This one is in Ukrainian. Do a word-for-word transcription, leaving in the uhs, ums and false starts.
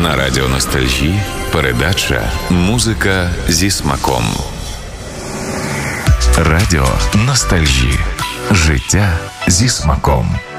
На радіо Ностальжі передача «Музика зі смаком». Радіо Ностальжі. Життя зі смаком.